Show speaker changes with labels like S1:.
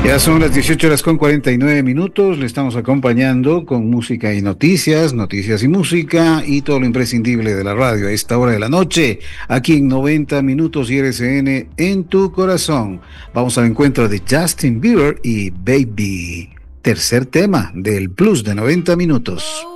S1: Ya son las 18 horas con 49 minutos. Le estamos acompañando con música y noticias, noticias y música y todo lo imprescindible de la radio a esta hora de la noche, aquí en 90 minutos y RCN en tu corazón. Vamos al encuentro de Justin Bieber y Baby, tercer tema del Plus de 90 minutos.